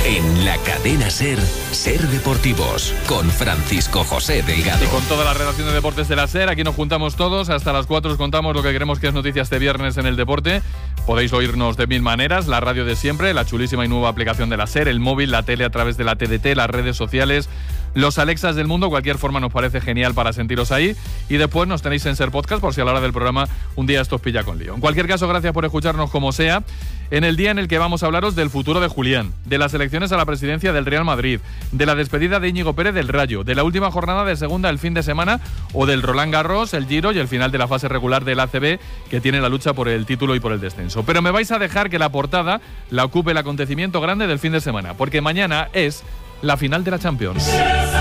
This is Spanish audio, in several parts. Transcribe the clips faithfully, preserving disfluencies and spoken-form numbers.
En la cadena SER, SER Deportivos, con Francisco José Delgado. Y con toda la redacción de deportes de la SER, aquí nos juntamos todos. Hasta las cuatro os contamos lo que queremos que es noticia este viernes en el deporte. Podéis oírnos de mil maneras, la radio de siempre, la chulísima y nueva aplicación de la SER, el móvil, la tele a través de la T D T, las redes sociales, los Alexas del mundo. Cualquier forma nos parece genial para sentiros ahí. Y después nos tenéis en SER Podcast por si a la hora del programa un día esto os pilla con lío. En cualquier caso, gracias por escucharnos como sea, en el día en el que vamos a hablaros del futuro de Julián, de las elecciones a la presidencia del Real Madrid, de la despedida de Íñigo Pérez del Rayo, de la última jornada de segunda el fin de semana o del Roland Garros, el Giro y el final de la fase regular del A C B, que tiene la lucha por el título y por el descenso. Pero me vais a dejar que la portada la ocupe el acontecimiento grande del fin de semana, porque mañana es la final de la Champions.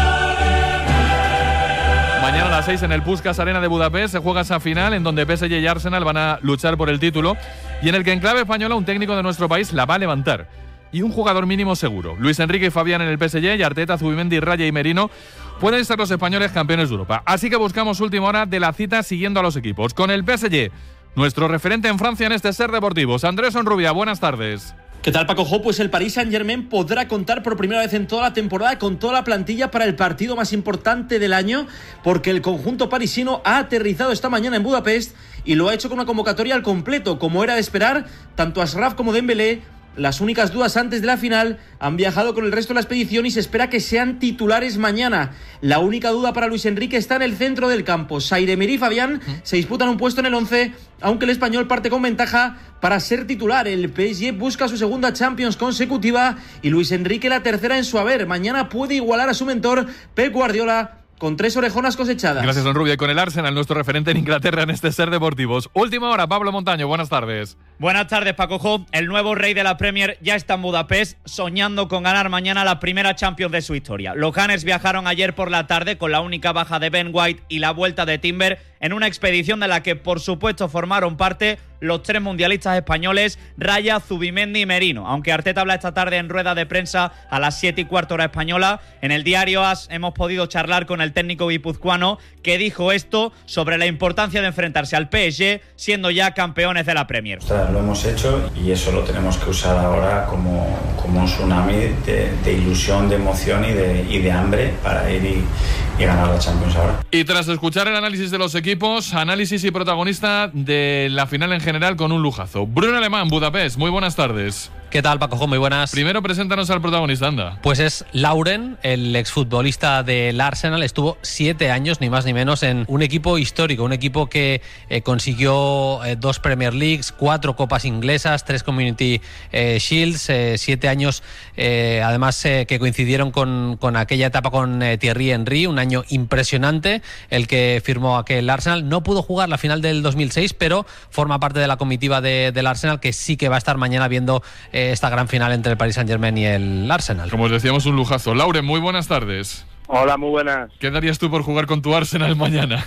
Mañana a las seis en el Puskás Arena de Budapest se juega esa final en donde P S G y Arsenal van a luchar por el título y en el que en clave española un técnico de nuestro país la va a levantar. Y un jugador mínimo seguro. Luis Enrique y Fabián en el P S G y Arteta, Zubimendi, Raya y Merino pueden ser los españoles campeones de Europa. Así que buscamos última hora de la cita siguiendo a los equipos. Con el P S G, nuestro referente en Francia en este SER Deportivos. Andrés Onrubia, buenas tardes. ¿Qué tal, Paco Jo? Pues el Paris Saint-Germain podrá contar por primera vez en toda la temporada con toda la plantilla para el partido más importante del año, porque el conjunto parisino ha aterrizado esta mañana en Budapest y lo ha hecho con una convocatoria al completo. Como era de esperar, tanto Achraf como Dembélé, las únicas dudas antes de la final, han viajado con el resto de la expedición y se espera que sean titulares mañana. La única duda para Luis Enrique está en el centro del campo. Saïd Emery y Fabián se disputan un puesto en el once, aunque el español parte con ventaja para ser titular. El P S G busca su segunda Champions consecutiva y Luis Enrique la tercera en su haber. Mañana puede igualar a su mentor Pep Guardiola con tres orejonas cosechadas. Gracias, don Rubio. Y con el Arsenal, nuestro referente en Inglaterra en este SER Deportivos. Última hora, Pablo Montaño, buenas tardes. Buenas tardes, Paco Jo. El nuevo rey de la Premier ya está en Budapest, soñando con ganar mañana la primera Champions de su historia. Los Gunners viajaron ayer por la tarde con la única baja de Ben White y la vuelta de Timber en una expedición de la que, por supuesto, formaron parte los tres mundialistas españoles, Raya, Zubimendi y Merino. Aunque Arteta habla esta tarde en rueda de prensa a las siete y cuarto hora española, en el diario AS hemos podido charlar con el técnico guipuzcoano, que dijo esto sobre la importancia de enfrentarse al P S G siendo ya campeones de la Premier. Lo hemos hecho y eso lo tenemos que usar ahora como, como un tsunami de, de ilusión, de emoción y de, y de hambre para ir y, y ganar la Champions ahora. Y tras escuchar el análisis de los equipos, análisis y protagonista de la final en general con un lujazo. Bruno Alemán, Budapest, muy buenas tardes. ¿Qué tal, Paco Jo? Muy buenas. Primero, preséntanos al protagonista, anda. Pues es Lauren, el exfutbolista del Arsenal. Estuvo siete años, ni más ni menos, en un equipo histórico, un equipo que eh, consiguió eh, dos Premier Leagues, cuatro copas inglesas, tres Community eh, Shields, eh, siete años, eh, además eh, que coincidieron con, con aquella etapa con eh, Thierry Henry, un año impresionante el que firmó aquel Arsenal. No pudo jugar la final del dos mil seis, pero forma parte de la comitiva de, del Arsenal, que sí que va a estar mañana viendo eh, esta gran final entre el Paris Saint-Germain y el Arsenal. Como os decíamos, un lujazo. Lauren, muy buenas tardes. Hola, muy buenas. ¿Qué darías tú por jugar con tu Arsenal mañana?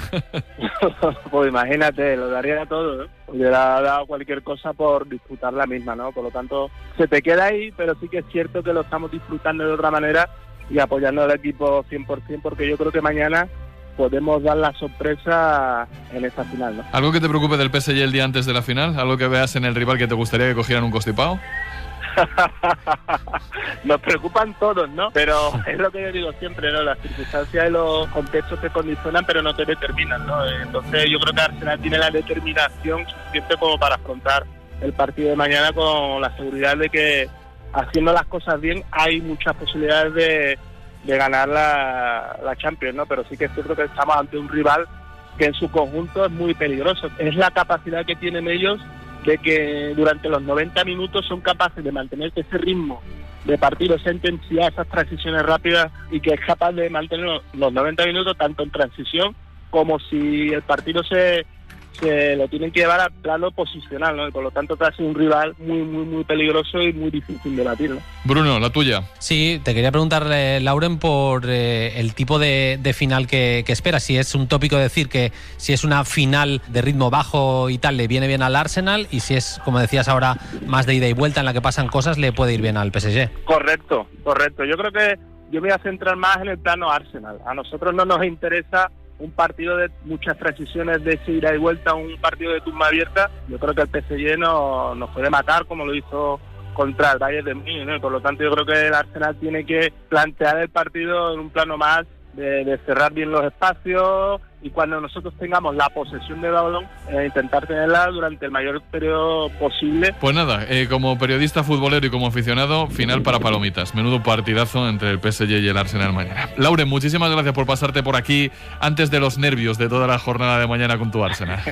Pues imagínate, lo daría todo, ¿no? Hubiera dado cualquier cosa por disfrutar la misma, ¿no? Por lo tanto, se te queda ahí, pero sí que es cierto que lo estamos disfrutando de otra manera y apoyando al equipo cien por ciento, porque yo creo que mañana podemos dar la sorpresa en esta final, ¿no? ¿Algo que te preocupe del P S G el día antes de la final? ¿Algo que veas en el rival que te gustaría que cogieran un constipado? Nos preocupan todos, ¿no? Pero es lo que yo digo siempre, ¿no? Las circunstancias y los contextos te condicionan, pero no te determinan, ¿no? Entonces yo creo que Arsenal tiene la determinación suficiente como para afrontar el partido de mañana con la seguridad de que, haciendo las cosas bien, hay muchas posibilidades de, de ganar la, la Champions, ¿no? Pero sí que es cierto que estamos ante un rival que en su conjunto es muy peligroso. Es la capacidad que tienen ellos de que durante los noventa minutos son capaces de mantener ese ritmo de partido, esa intensidad, esas transiciones rápidas, y que es capaz de mantener los noventa minutos tanto en transición como si el partido se, se lo tienen que llevar al plano posicional, ¿no? Y por lo tanto te hace un rival muy, muy, muy peligroso y muy difícil de batir, ¿no? Bruno, la tuya. Sí, te quería preguntar, eh, Lauren, por eh, el tipo de, de final que, que esperas. Si es un tópico decir que si es una final de ritmo bajo y tal, le viene bien al Arsenal, y si es, como decías ahora, más de ida y vuelta en la que pasan cosas, le puede ir bien al P S G. Correcto, correcto. Yo creo que yo me voy a centrar más en el plano Arsenal. A nosotros no nos interesa un partido de muchas transiciones de ida y vuelta, un partido de tumba abierta. Yo creo que el P S G no, nos puede matar, como lo hizo contra el Bayern de Múnich, ¿no? Por lo tanto, yo creo que el Arsenal tiene que plantear el partido en un plano más de, de cerrar bien los espacios, y cuando nosotros tengamos la posesión de balón, eh, intentar tenerla durante el mayor periodo posible. Pues nada, eh, como periodista futbolero y como aficionado, final para palomitas. Menudo partidazo entre el P S G y el Arsenal mañana. Lauren, muchísimas gracias por pasarte por aquí antes de los nervios de toda la jornada de mañana con tu Arsenal.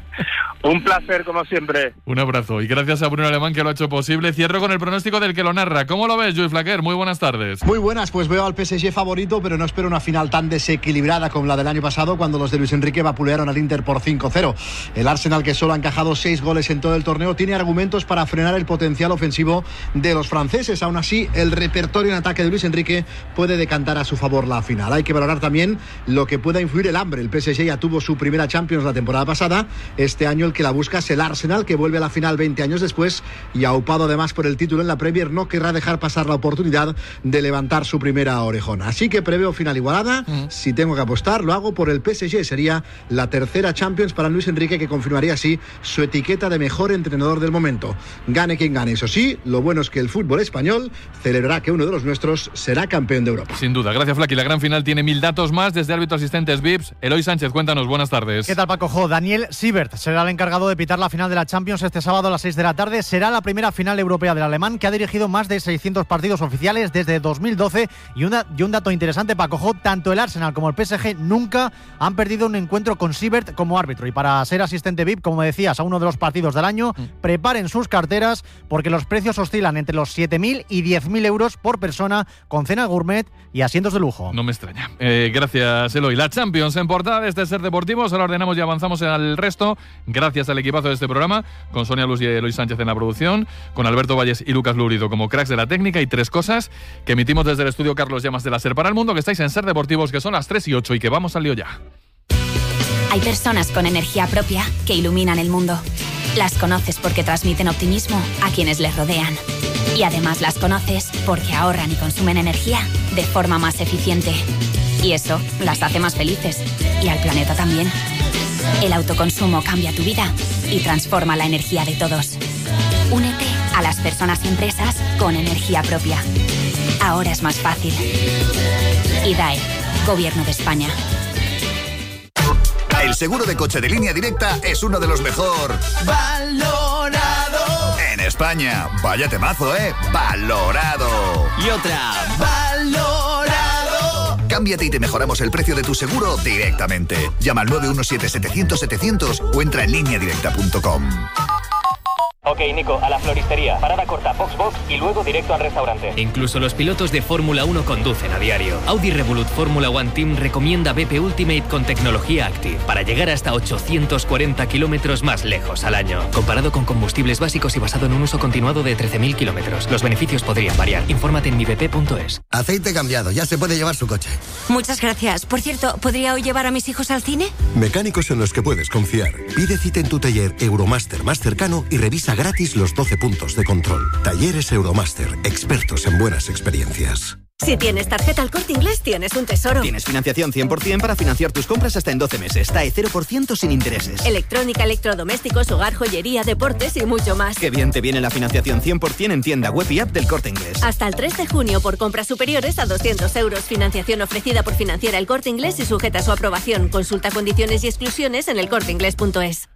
Un placer, como siempre. Un abrazo. Y gracias a Bruno Alemán, que lo ha hecho posible. Cierro con el pronóstico del que lo narra. ¿Cómo lo ves, Joey Flaquer? Muy buenas tardes. Muy buenas, pues veo al P S G favorito, pero no espero una final tan desequilibrada como la del año pasado, cuando los de Luis Enrique vapulearon al Inter por cinco cero. El Arsenal, que solo ha encajado seis goles en todo el torneo, tiene argumentos para frenar el potencial ofensivo de los franceses. Aún así, el repertorio en ataque de Luis Enrique puede decantar a su favor la final. Hay que valorar también lo que pueda influir el hambre. El P S G ya tuvo su primera Champions la temporada pasada. Este año el que la busca es el Arsenal, que vuelve a la final veinte años después, y aupado además por el título en la Premier, no querrá dejar pasar la oportunidad de levantar su primera orejona. Así que preveo final igualada. Mm. Si tengo que apostar, lo hago por el P S G. Sería la tercera Champions para Luis Enrique, que confirmaría así su etiqueta de mejor entrenador del momento. Gane quien gane. Eso sí, lo bueno es que el fútbol español celebrará que uno de los nuestros será campeón de Europa. Sin duda. Gracias, Flaky. La gran final tiene mil datos más desde árbitro asistentes V I Ps. Eloy Sánchez, cuéntanos. Buenas tardes. ¿Qué tal, Paco Jo? Daniel Siebert será el encargado de pitar la final de la Champions este sábado a las seis de la tarde. Será la primera final europea del alemán, que ha dirigido más de seiscientos partidos oficiales desde dos mil doce. Y, una, y un dato interesante, Paco Jo, tanto el Arsenal como el P S G nunca han perdido un encuentro con Siebert como árbitro. Y para ser asistente V I P, como decías, a uno de los partidos del año, mm. preparen sus carteras, porque los precios oscilan entre los siete mil y diez mil euros por persona, con cena gourmet y asientos de lujo. No me extraña. Eh, gracias, Eloy. La Champions en portada de este Ser Deportivos. Ahora ordenamos y avanzamos al resto, gracias al equipazo de este programa, con Sonia Luz y Eloy Sánchez en la producción, con Alberto Valles y Lucas Lurido como cracks de la técnica, y tres cosas que emitimos desde el estudio Carlos Llamas de la SER para el mundo, que estáis en Ser Deportivos, que son las tres y ocho, y que vamos al lío ya. Hay personas con energía propia que iluminan el mundo. Las conoces porque transmiten optimismo a quienes les rodean. Y además las conoces porque ahorran y consumen energía de forma más eficiente. Y eso las hace más felices. Y al planeta también. El autoconsumo cambia tu vida y transforma la energía de todos. Únete a las personas y empresas con energía propia. Ahora es más fácil. I D A E, Gobierno de España. El seguro de coche de Línea Directa es uno de los mejor valorado en España. Vaya temazo, ¿eh? Valorado. Y otra, valorado. Cámbiate y te mejoramos el precio de tu seguro directamente. Llama al nueve uno siete, setecientos, setecientos o entra en línea directa punto com. Ok, Nico, a la floristería. Parada corta, box box y luego directo al restaurante. Incluso los pilotos de Fórmula uno conducen a diario. Audi Revolut Fórmula One Team recomienda B P Ultimate con tecnología Active para llegar hasta ochocientos cuarenta kilómetros más lejos al año. Comparado con combustibles básicos y basado en un uso continuado de trece mil kilómetros. Los beneficios podrían variar. Infórmate en mi b p punto es. Aceite cambiado, ya se puede llevar su coche. Muchas gracias. Por cierto, ¿podría hoy llevar a mis hijos al cine? Mecánicos en los que puedes confiar. Pide cita en tu taller Euromaster más cercano y revisa gratis los doce puntos de control. Talleres Euromaster, expertos en buenas experiencias. Si tienes tarjeta El Corte Inglés, tienes un tesoro. Tienes financiación cien por ciento para financiar tus compras hasta en doce meses. T A E cero por ciento sin intereses. Electrónica, electrodomésticos, hogar, joyería, deportes y mucho más. Qué bien te viene la financiación cien por ciento en tienda web y app del Corte Inglés. Hasta el tres de junio por compras superiores a doscientos euros. Financiación ofrecida por Financiera El Corte Inglés y sujeta a su aprobación. Consulta condiciones y exclusiones en el corte inglés punto es.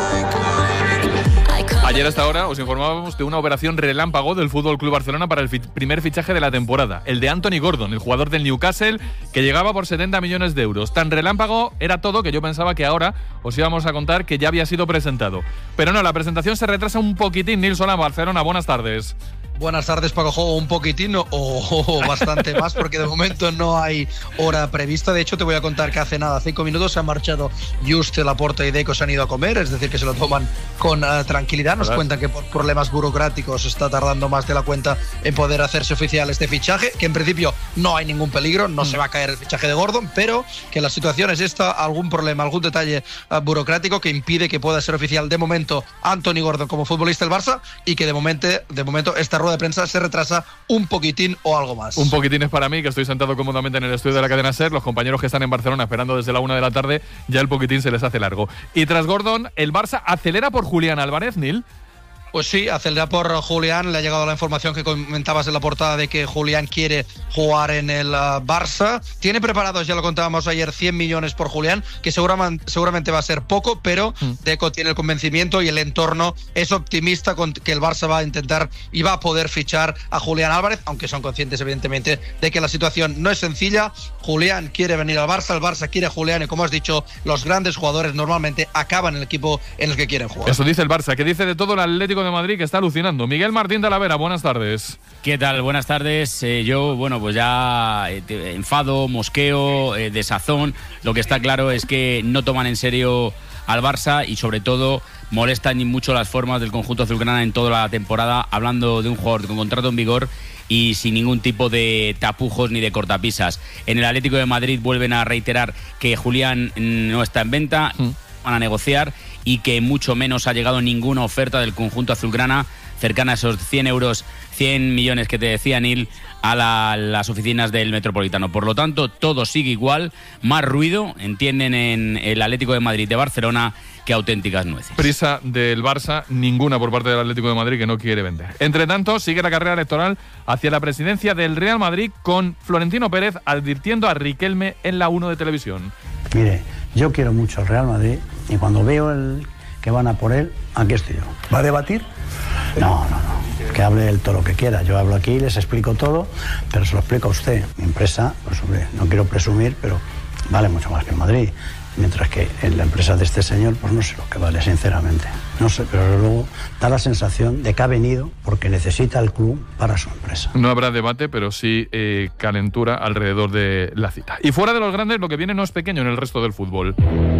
Ayer a esta hora os informábamos de una operación relámpago del F C Barcelona para el fi- primer fichaje de la temporada, el de Anthony Gordon, el jugador del Newcastle, que llegaba por setenta millones de euros. Tan relámpago era todo que yo pensaba que ahora os íbamos a contar que ya había sido presentado. Pero no, la presentación se retrasa un poquitín. Nils Solán, Barcelona, buenas tardes. Buenas tardes, Paco Jo. Un poquitín o, o bastante más, porque de momento no hay hora prevista. De hecho, te voy a contar que hace nada, cinco minutos, se han marchado Just, Laporta y Deco, se han ido a comer, es decir, que se lo toman con uh, tranquilidad. Nos cuentan que por problemas burocráticos está tardando más de la cuenta en poder hacerse oficial este fichaje, que en principio no hay ningún peligro, no mm. se va a caer el fichaje de Gordon, pero que la situación es esta, algún problema, algún detalle uh, burocrático que impide que pueda ser oficial de momento Anthony Gordon como futbolista del Barça, y que de momento, de momento esta rueda de prensa se retrasa un poquitín o algo más. Un poquitín es para mí, que estoy sentado cómodamente en el estudio de la cadena SER. Los compañeros que están en Barcelona esperando desde la una de la tarde, ya el poquitín se les hace largo. Y tras Gordon, el Barça acelera por Julián Álvarez, Nil. Pues sí, acelerar por Julián. Le ha llegado la información que comentabas en la portada de que Julián quiere jugar en el uh, Barça. Tiene preparados, ya lo contábamos ayer, cien millones por Julián, que seguramente, seguramente va a ser poco, pero mm. Deco tiene el convencimiento y el entorno es optimista con que el Barça va a intentar y va a poder fichar a Julián Álvarez, aunque son conscientes evidentemente de que la situación no es sencilla. Julián quiere venir al Barça, el Barça quiere a Julián y, como has dicho, los grandes jugadores normalmente acaban en el equipo en el que quieren jugar. Eso dice el Barça. ¿Qué dice de todo el Atlético de Madrid, que está alucinando? Miguel Martín de la Vera, buenas tardes. ¿Qué tal? Buenas tardes. Eh, yo, bueno, pues ya eh, enfado, mosqueo, eh, desazón. Lo que está claro es que no toman en serio al Barça y, sobre todo, molestan mucho las formas del conjunto azulgrana en toda la temporada, hablando de un jugador con contrato en vigor y sin ningún tipo de tapujos ni de cortapisas. En el Atlético de Madrid vuelven a reiterar que Julián no está en venta, mm. van a negociar, y que mucho menos ha llegado ninguna oferta del conjunto azulgrana cercana a esos cien euros, cien millones que te decía Neil, a la, las oficinas del Metropolitano. Por lo tanto, todo sigue igual, más ruido, entienden en el Atlético de Madrid de Barcelona, que auténticas nueces. Prisa del Barça, ninguna por parte del Atlético de Madrid, que no quiere vender. Entre tanto, sigue la carrera electoral hacia la presidencia del Real Madrid, con Florentino Pérez advirtiendo a Riquelme en la uno de televisión. Mire, yo quiero mucho al Real Madrid y cuando veo el que van a por él, aquí estoy yo. ¿Va a debatir? No, no, no. Que hable él todo lo que quiera. Yo hablo aquí, les explico todo, pero se lo explico a usted. Mi empresa, pues hombre, no quiero presumir, pero vale mucho más que el Madrid. Mientras que en la empresa de este señor, pues no sé lo que vale, sinceramente. No sé, pero luego da la sensación de que ha venido porque necesita el club para su empresa. No habrá debate, pero sí eh, calentura alrededor de la cita. Y fuera de los grandes, lo que viene no es pequeño en el resto del fútbol.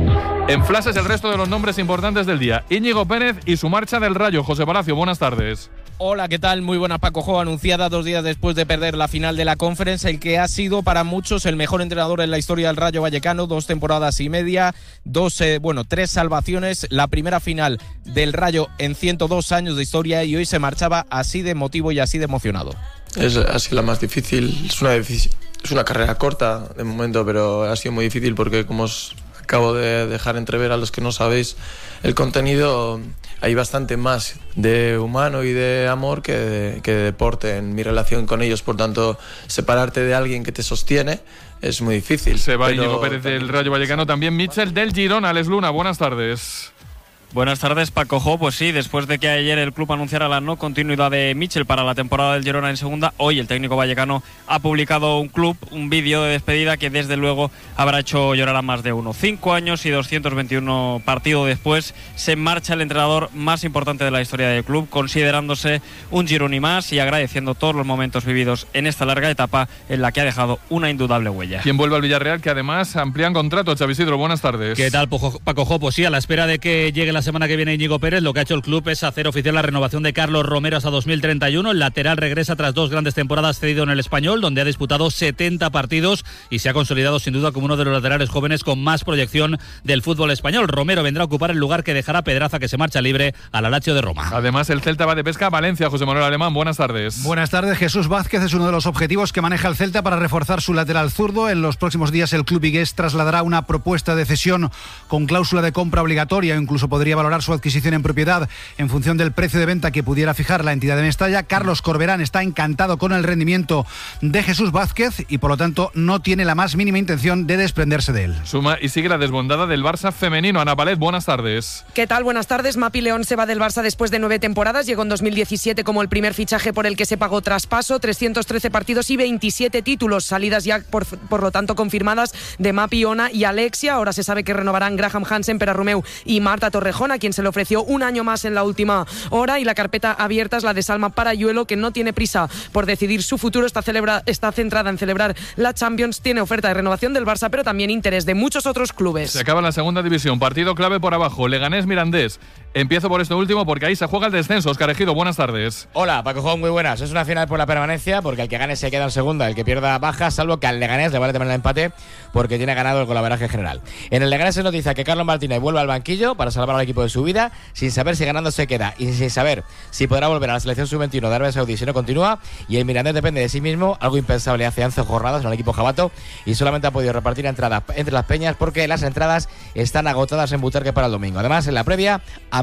En flashes, el resto de los nombres importantes del día. Íñigo Pérez y su marcha del Rayo. José Palacio, buenas tardes. Hola, ¿qué tal? Muy buena, Paco Jo, anunciada dos días después de perder la final de la Conference, el que ha sido para muchos el mejor entrenador en la historia del Rayo Vallecano, dos temporadas y media, dos, eh, bueno, tres salvaciones, la primera final del Rayo en ciento dos años de historia, y hoy se marchaba así de emotivo y así de emocionado. Es así la más difícil, es una, es una carrera corta de momento, pero ha sido muy difícil porque, como os acabo de dejar entrever a los que no sabéis el contenido, hay bastante más de humano y de amor que de, que de deporte en mi relación con ellos. Por tanto, separarte de alguien que te sostiene es muy difícil. Se va pero... Íñigo Pérez del Rayo Vallecano, también Mitchell del Girona. Alex Luna, buenas tardes. Buenas tardes, Paco Jo. Pues sí, después de que ayer el club anunciara la no continuidad de Mitchell para la temporada del Girona en segunda, hoy el técnico vallecano ha publicado un club, un vídeo de despedida que desde luego habrá hecho llorar a más de uno. Cinco años y doscientos veintiuno partidos después, se marcha el entrenador más importante de la historia del club, considerándose un Gironi más y agradeciendo todos los momentos vividos en esta larga etapa en la que ha dejado una indudable huella. Quien vuelve al Villarreal, que además amplían contrato. Xavi Isidro, buenas tardes. ¿Qué tal, Paco Jo? Pues sí, a la espera de que llegue la semana que viene Íñigo Pérez, lo que ha hecho el club es hacer oficial la renovación de Carlos Romero hasta dos mil treinta y uno. El lateral regresa tras dos grandes temporadas cedido en el Español, donde ha disputado setenta partidos y se ha consolidado sin duda como uno de los laterales jóvenes con más proyección del fútbol español. Romero vendrá a ocupar el lugar que dejará Pedraza, que se marcha libre al Lazio de Roma. Además, el Celta va de pesca a Valencia. José Manuel Alemán, buenas tardes. Buenas tardes. Jesús Vázquez es uno de los objetivos que maneja el Celta para reforzar su lateral zurdo. En los próximos días el club vigués trasladará una propuesta de cesión con cláusula de compra obligatoria, o incluso podría valorar su adquisición en propiedad en función del precio de venta que pudiera fijar la entidad de Mestalla. Carlos Corberán está encantado con el rendimiento de Jesús Vázquez y por lo tanto no tiene la más mínima intención de desprenderse de él. Suma y sigue la desbondada del Barça femenino. Ana Palet, buenas tardes. ¿Qué tal? Buenas tardes. Mapi León se va del Barça después de nueve temporadas. Llegó en dos mil diecisiete como el primer fichaje por el que se pagó traspaso, trescientos trece partidos y veintisiete títulos, salidas ya por, por lo tanto confirmadas de Mapi, Ona y Alexia. Ahora se sabe que renovarán Graham Hansen, Pera Romeu y Marta Torrejón, a quien se le ofreció un año más en la última hora, y la carpeta abierta es la de Salma Parayuelo, que no tiene prisa por decidir su futuro, está, celebra, está centrada en celebrar la Champions, tiene oferta de renovación del Barça, pero también interés de muchos otros clubes. Se acaba la segunda división, partido clave por abajo, Leganés-Mirandés. Empiezo por esto último porque ahí se juega el descenso. Óscar Ejido, buenas tardes. Hola, Paco Juan, muy buenas. Es una final por la permanencia porque el que gane se queda en segunda, el que pierda baja, salvo que al Leganés le vale también el empate porque tiene ganado el golaveraje general. En el Leganés se noticia que Carlos Martínez vuelve al banquillo para salvar al equipo de su vida, sin saber si ganando se queda y sin saber si podrá volver a la selección sub veintiuno de Arabia Saudí si no continúa. Y el Mirandés depende de sí mismo, algo impensable hace once jornadas en el equipo jabato, y solamente ha podido repartir entradas entre las peñas porque las entradas están agotadas en Butarque para el domingo. Además, en la previa habrá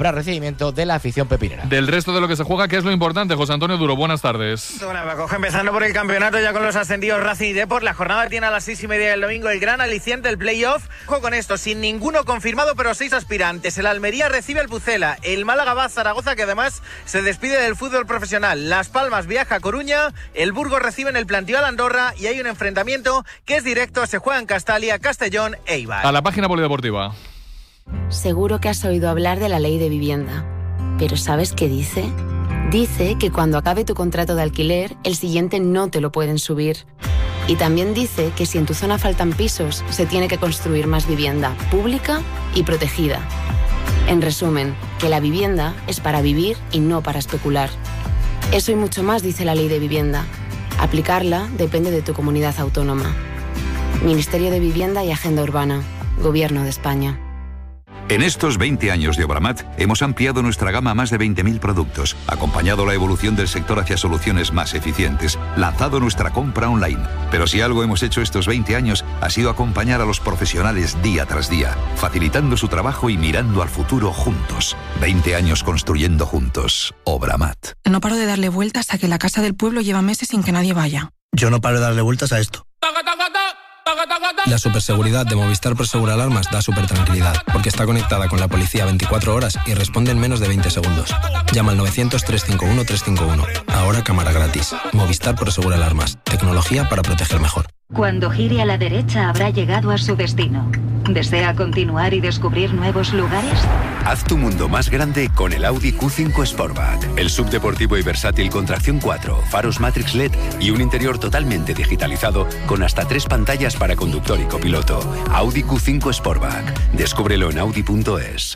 habrá recibimiento de la afición pepinera. Del resto de lo que se juega, ¿qué es lo importante? José Antonio Duro, buenas tardes. Bueno, Paco, empezando por el campeonato, ya con los ascendidos Racing y Depor, la jornada tiene a las seis y media del domingo el gran aliciente, el playoff. Ojo con esto, sin ninguno confirmado, pero seis aspirantes. El Almería recibe al Pucela, el Málaga va a Zaragoza, que además se despide del fútbol profesional. Las Palmas viaja a Coruña, el Burgos recibe en el Plantival Andorra y hay un enfrentamiento que es directo, se juega en Castalia, Castellón e Eibar. A la página polideportiva. Seguro que has oído hablar de la ley de vivienda, pero ¿sabes qué dice? Dice que cuando acabe tu contrato de alquiler, el siguiente no te lo pueden subir. Y también dice que si en tu zona faltan pisos, se tiene que construir más vivienda pública y protegida. En resumen, que la vivienda es para vivir y no para especular. Eso y mucho más dice la ley de vivienda. Aplicarla depende de tu comunidad autónoma. Ministerio de Vivienda y Agenda Urbana. Gobierno de España. En estos veinte años de Obramat hemos ampliado nuestra gama a más de veinte mil productos, acompañado la evolución del sector hacia soluciones más eficientes, lanzado nuestra compra online. Pero si algo hemos hecho estos veinte años ha sido acompañar a los profesionales día tras día, facilitando su trabajo y mirando al futuro juntos. veinte años construyendo juntos. Obramat. No paro de darle vueltas a que la casa del pueblo lleva meses sin que nadie vaya. Yo no paro de darle vueltas a esto. La superseguridad de Movistar Prosegur Alarmas da súper tranquilidad, porque está conectada con la policía veinticuatro horas y responde en menos de veinte segundos. Llama al novecientos, trescientos cincuenta y uno, trescientos cincuenta y uno. Ahora cámara gratis. Movistar Prosegur Alarmas. Tecnología para proteger mejor. Cuando gire a la derecha habrá llegado a su destino. ¿Desea continuar y descubrir nuevos lugares? Haz tu mundo más grande con el Audi Q cinco Sportback. El subdeportivo y versátil con tracción cuatro, faros Matrix L E D y un interior totalmente digitalizado con hasta tres pantallas para conductor y copiloto. Audi Q cinco Sportback. Descúbrelo en audi punto es.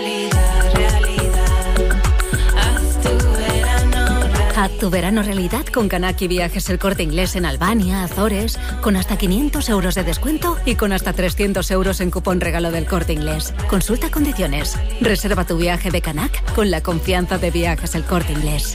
Haz tu verano realidad con Kanaki Viajes El Corte Inglés en Albania, Azores, con hasta quinientos euros de descuento y con hasta trescientos euros en cupón regalo del Corte Inglés. Consulta condiciones. Reserva tu viaje de Canac con la confianza de Viajes El Corte Inglés.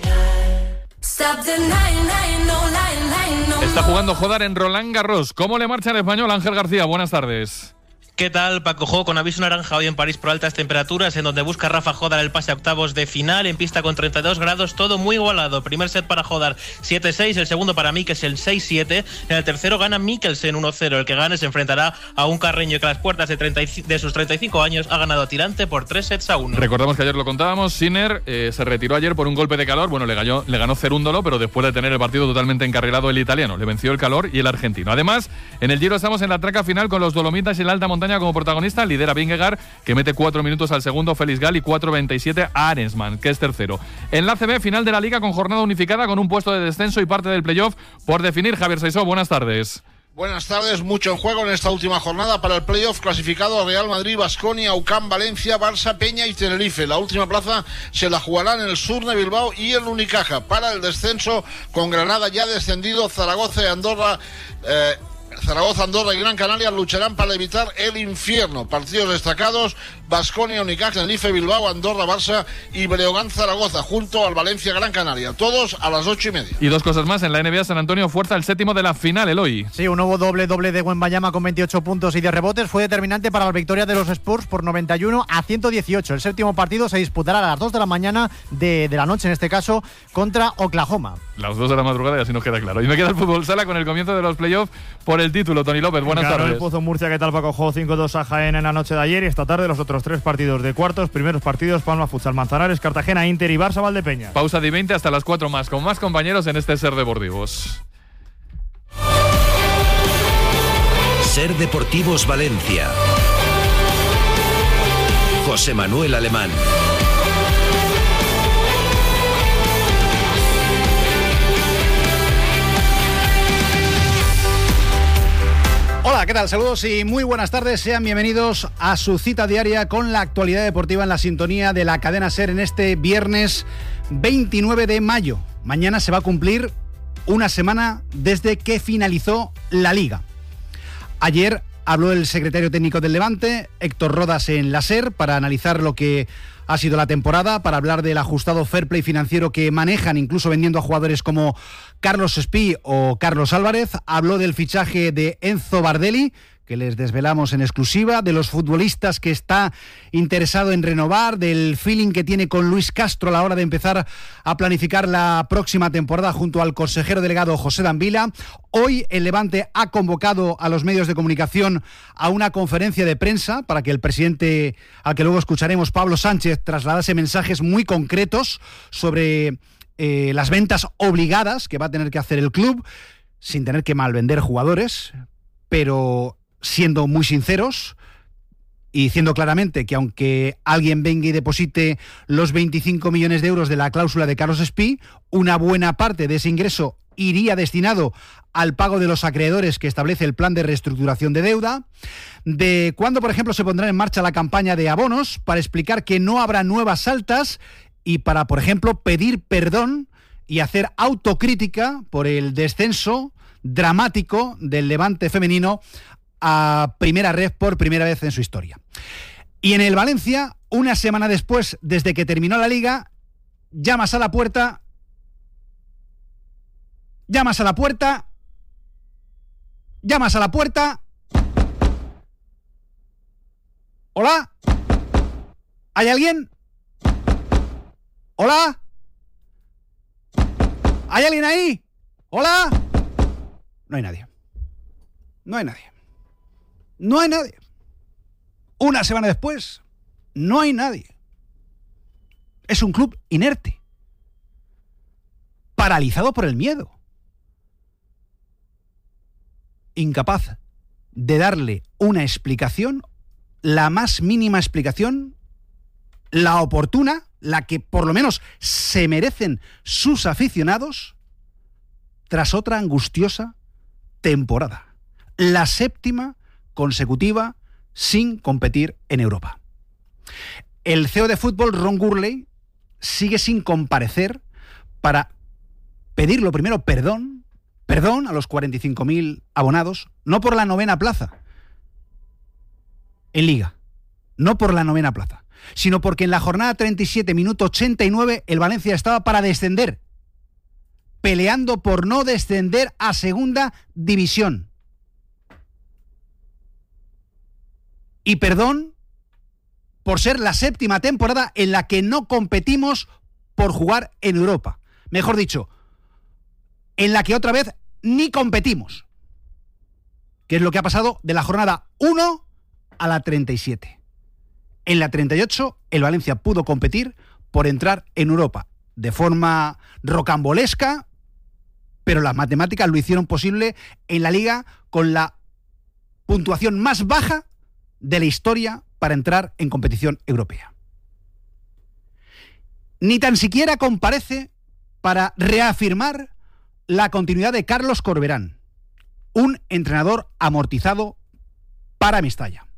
Está jugando Jodar en Roland Garros. ¿Cómo le marcha el español? Ángel García, buenas tardes. ¿Qué tal, Paco Jo? Con aviso naranja hoy en París por altas temperaturas, en donde busca Rafa Jodar el pase a octavos de final, en pista con treinta y dos grados, todo muy igualado. Primer set para Jodar siete seis, el segundo para Mikkelsen seis siete, en el tercero gana Mikkelsen uno cero. El que gane se enfrentará a un Carreño que a las puertas de, treinta de sus treinta y cinco años ha ganado a tirante por tres sets a uno. Recordamos que ayer lo contábamos, Sinner eh, se retiró ayer por un golpe de calor, bueno, le ganó, le ganó Cerúndolo, pero después de tener el partido totalmente encarrilado el italiano, le venció el calor y el argentino. Además, en el Giro estamos en la traca final con los Dolomitas y la alta montaña como protagonista. Lidera Vingegaard, que mete cuatro minutos al segundo Félix Gal y cuatro veintisiete a Arensman, que es tercero. En la A C B, final de la Liga con jornada unificada con un puesto de descenso y parte del playoff por definir. Javier Saisó, buenas tardes. Buenas tardes, mucho en juego en esta última jornada para el playoff clasificado a Real Madrid, Baskonia, U C A M, Valencia, Barça, Peña y Tenerife. La última plaza se la jugarán en el Sur de Bilbao y el Unicaja. Para el descenso, con Granada ya descendido, Zaragoza y Andorra... Eh, Zaragoza, Andorra y Gran Canaria lucharán para evitar el infierno. Partidos destacados: Baskonia, Unicaja, Tenerife, Bilbao, Andorra, Barça y Breogán, Zaragoza, junto al Valencia, Gran Canaria. Todos a las ocho y media. Y dos cosas más: en la N B A, San Antonio fuerza el séptimo de la final, Eloy. Sí, un nuevo doble doble de Wembanyama con veintiocho puntos y diez rebotes fue determinante para la victoria de los Spurs por noventa y uno a ciento dieciocho. El séptimo partido se disputará a las dos de la mañana de, de la noche, en este caso, contra Oklahoma. Las dos de la madrugada y así nos queda claro. Y me queda el fútbol sala con el comienzo de los playoffs por el título. Tony López, buenas Claro, tardes. el Pozo Murcia, ¿qué tal, Paco Jo? cinco dos a Jaén en la noche de ayer y esta tarde los otros tres partidos de cuartos. Primeros partidos: Palma Futsal Manzanares, Cartagena, Inter y Barça Valdepeñas. Pausa de veinte hasta las cuatro más, con más compañeros en este Ser Deportivos. Ser Deportivos Valencia. José Manuel Alemán. Hola, ¿qué tal? Saludos y muy buenas tardes. Sean bienvenidos a su cita diaria con la actualidad deportiva en la sintonía de la cadena SER en este viernes veintinueve de mayo. Mañana se va a cumplir una semana desde que finalizó la Liga. Ayer habló el secretario técnico del Levante, Héctor Rodas, en la SER para analizar lo que ha sido la temporada, para hablar del ajustado fair play financiero que manejan, incluso vendiendo a jugadores como Carlos Espí o Carlos Álvarez. Habló del fichaje de Enzo Bardelli, que les desvelamos en exclusiva, de los futbolistas que está interesado en renovar, del feeling que tiene con Luis Castro a la hora de empezar a planificar la próxima temporada junto al consejero delegado José Danvila. Hoy el Levante ha convocado a los medios de comunicación a una conferencia de prensa para que el presidente, al que luego escucharemos, Pablo Sánchez, trasladase mensajes muy concretos sobre eh, las ventas obligadas que va a tener que hacer el club, sin tener que malvender jugadores, pero siendo muy sinceros y diciendo claramente que aunque alguien venga y deposite los veinticinco millones de euros de la cláusula de Carlos Espí, una buena parte de ese ingreso iría destinado al pago de los acreedores que establece el plan de reestructuración de deuda, de cuándo, por ejemplo, se pondrá en marcha la campaña de abonos para explicar que no habrá nuevas altas y para, por ejemplo, pedir perdón y hacer autocrítica por el descenso dramático del Levante femenino a primera red por primera vez en su historia. Y en el Valencia, una semana después, desde que terminó la Liga, llamas a la puerta, llamas a la puerta, llamas a la puerta. ¿Hola? ¿Hay alguien? ¿Hola? ¿Hay alguien ahí? ¿Hola? No hay nadie. No hay nadie. No hay nadie. Una semana después, no hay nadie. Es un club inerte, paralizado por el miedo, incapaz de darle una explicación, la más mínima explicación, la oportuna, la que por lo menos se merecen sus aficionados, tras otra angustiosa temporada, la séptima consecutiva sin competir en Europa. El C E O de fútbol, Ron Gurley, sigue sin comparecer para pedir lo primero perdón, perdón a los cuarenta y cinco mil abonados, no por la novena plaza en Liga, no por la novena plaza, sino porque en la jornada treinta y siete, minuto ochenta y nueve, el Valencia estaba para descender, peleando por no descender a segunda división. Y perdón por ser la séptima temporada en la que no competimos por jugar en Europa. Mejor dicho, en la que otra vez ni competimos. Que es lo que ha pasado de la jornada uno a la treinta y siete. En la treinta y ocho, el Valencia pudo competir por entrar en Europa de forma rocambolesca, pero las matemáticas lo hicieron posible en la Liga con la puntuación más baja de la historia para entrar en competición europea. Ni tan siquiera comparece para reafirmar la continuidad de Carlos Corberán, un entrenador amortizado para Mestalla.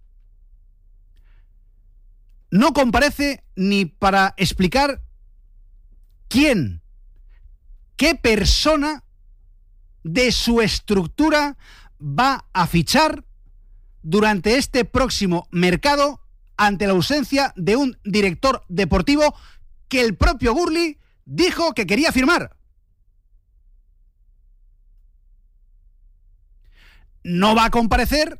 No comparece ni para explicar quién, qué persona de su estructura va a fichar durante este próximo mercado ante la ausencia de un director deportivo que el propio Gurley dijo que quería firmar. No va a comparecer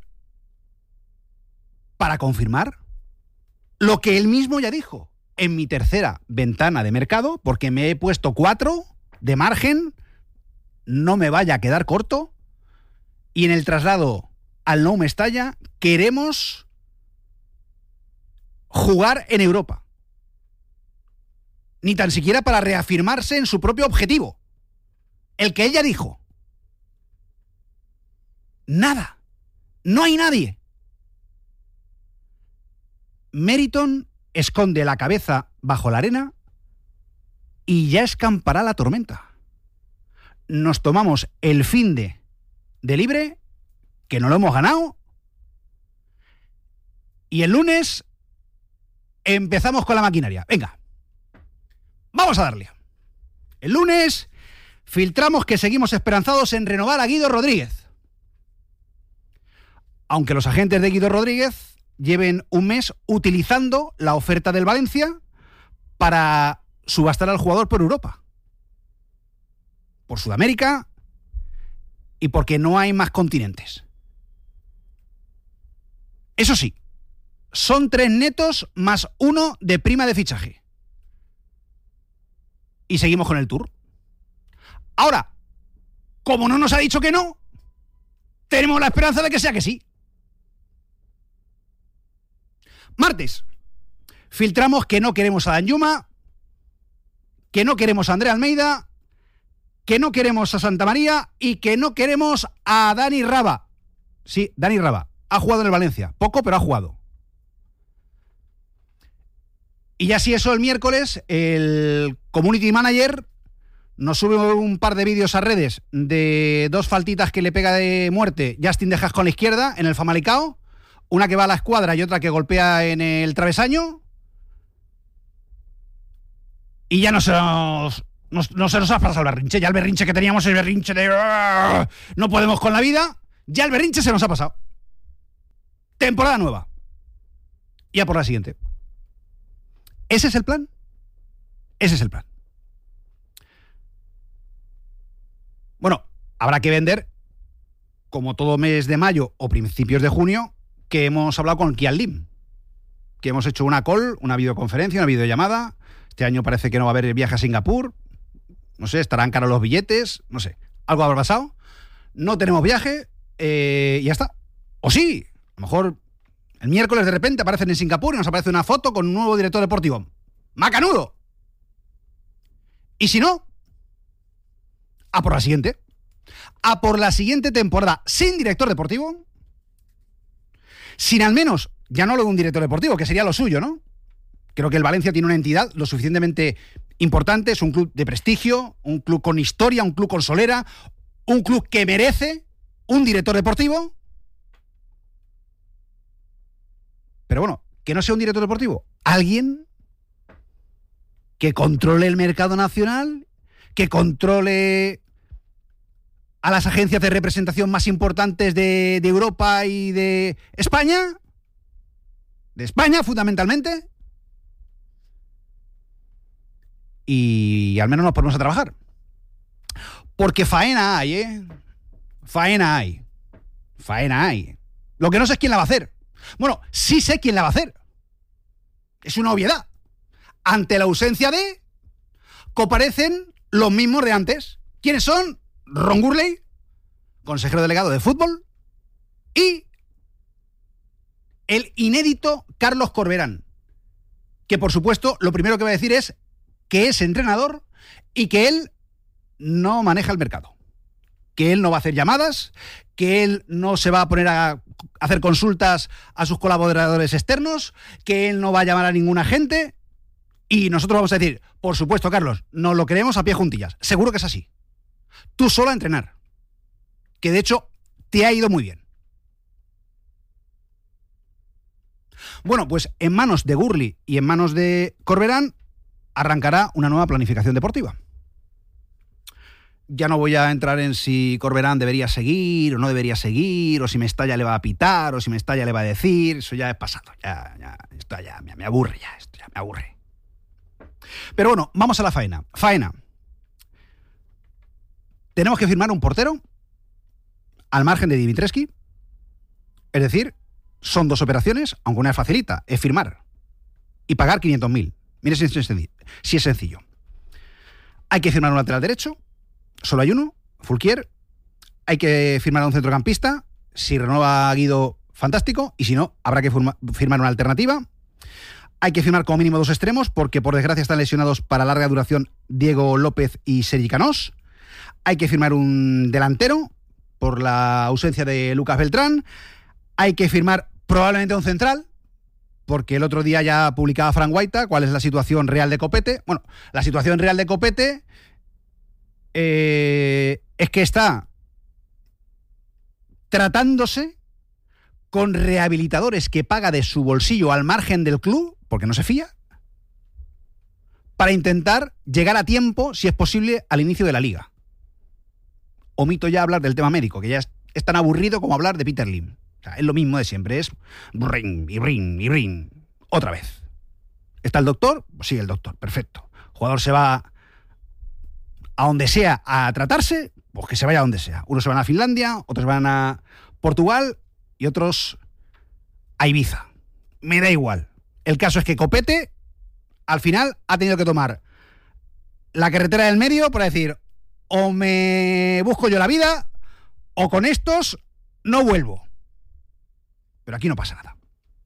para confirmar lo que él mismo ya dijo en mi tercera ventana de mercado, porque me he puesto cuatro de margen, no me vaya a quedar corto, y en el traslado al Nou Mestalla queremos jugar en Europa. Ni tan siquiera para reafirmarse en su propio objetivo, el que ella dijo. Nada. No hay nadie. Meriton esconde la cabeza bajo la arena y ya escampará la tormenta. Nos tomamos el finde de libre, que no lo hemos ganado, y el lunes empezamos con la maquinaria. Venga, vamos a darle. El lunes filtramos que seguimos esperanzados en renovar a Guido Rodríguez, aunque los agentes de Guido Rodríguez lleven un mes utilizando la oferta del Valencia para subastar al jugador por Europa, por Sudamérica y porque no hay más continentes. Eso sí, son tres netos más uno de prima de fichaje. Y seguimos con el tour. Ahora, como no nos ha dicho que no, tenemos la esperanza de que sea que sí. Martes, filtramos que no queremos a Danjuma, que no queremos a André Almeida, que no queremos a Santa María y que no queremos a Dani Raba. Sí, Dani Raba. Ha jugado en el Valencia. Poco, pero ha jugado. Y ya si eso, el miércoles, el community manager nos sube un par de vídeos a redes de dos faltitas que le pega de muerte Justin Dejas con la izquierda en el Famalicao. Una que va a la escuadra y otra que golpea en el travesaño. Y ya no se nos, no, no se nos ha pasado el berrinche. Ya el berrinche que teníamos, el berrinche de ¡ah! No podemos con la vida. Ya el berrinche se nos ha pasado. Temporada nueva. Y a por la siguiente. ¿Ese es el plan? Ese es el plan. Bueno, habrá que vender, como todo mes de mayo o principios de junio, que hemos hablado con Kian Lim, que hemos hecho una call, una videoconferencia, una videollamada. Este año parece que no va a haber viaje a Singapur. No sé, estarán caros los billetes, no sé. Algo habrá pasado. No tenemos viaje eh, y ya está. O sí, a lo mejor el miércoles de repente aparecen en Singapur y nos aparece una foto con un nuevo director deportivo. ¡Macanudo! Y si no, a por la siguiente. A por la siguiente temporada sin director deportivo. Sin al menos, ya no lo de un director deportivo, que sería lo suyo, ¿no? Creo que el Valencia tiene una entidad lo suficientemente importante, es un club de prestigio, un club con historia, un club con solera, un club que merece un director deportivo. Pero bueno, que no sea un director deportivo, alguien que controle el mercado nacional, que controle a las agencias de representación más importantes de, de Europa y de España, de España fundamentalmente, y al menos nos ponemos a trabajar. Porque faena hay, ¿eh? Faena hay. Faena hay. Lo que no sé es quién la va a hacer. Bueno, sí sé quién la va a hacer. Es una obviedad. Ante la ausencia de, comparecen los mismos de antes. ¿Quiénes son? Ron Gurley, consejero delegado de fútbol, y el inédito Carlos Corberán, que por supuesto lo primero que va a decir es que es entrenador y que él no maneja el mercado, que él no va a hacer llamadas, que él no se va a poner a hacer consultas a sus colaboradores externos, que él no va a llamar a ningún agente, y nosotros vamos a decir, por supuesto, Carlos, nos lo creemos a pie juntillas, seguro que es así. Tú solo a entrenar, que de hecho te ha ido muy bien. Bueno, pues en manos de Gurley y en manos de Corberán arrancará una nueva planificación deportiva. Ya no voy a entrar en si Corberán debería seguir o no debería seguir, o si Mestalla le va a pitar, o si Mestalla le va a decir. Eso ya es pasado, ya, ya, esto ya me, me aburre ya, esto ya me aburre. Pero bueno, vamos a la faena. Faena. Tenemos que firmar un portero al margen de Dimitrescu. Es decir, son dos operaciones, aunque una es facilita, es firmar y pagar quinientos mil. Mire si es sencillo. Si es sencillo. Hay que firmar un lateral derecho, solo hay uno, Fulquier. Hay que firmar a un centrocampista, si renueva a Guido, fantástico, y si no, habrá que firma, firmar una alternativa. Hay que firmar como mínimo dos extremos, porque por desgracia están lesionados para larga duración Diego López y Sergi Canós. Hay que firmar un delantero por la ausencia de Lucas Beltrán. Hay que firmar probablemente un central, porque el otro día ya publicaba Fran Guaita cuál es la situación real de Copete. Bueno, la situación real de Copete eh, es que está tratándose con rehabilitadores que paga de su bolsillo al margen del club, porque no se fía, para intentar llegar a tiempo, si es posible, al inicio de la liga. Omito ya hablar del tema médico, que ya es, es tan aburrido como hablar de Peter Lim. O sea, es lo mismo de siempre, es ring y ring y ring. Otra vez. ¿Está el doctor? Pues sí, el doctor, perfecto. El jugador se va a donde sea a tratarse, pues que se vaya a donde sea. Unos se van a Finlandia, otros van a Portugal y otros a Ibiza. Me da igual. El caso es que Copete, al final, ha tenido que tomar la carretera del medio para decir, o me busco yo la vida, o con estos no vuelvo. Pero aquí no pasa nada.